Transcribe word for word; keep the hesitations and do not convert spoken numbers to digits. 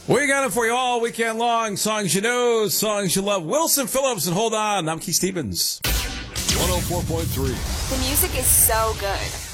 We got it for you all weekend long. Songs you know, songs you love. Wilson Phillips, and hold on, I'm Keith Stevens. one oh four point three. The music is so good.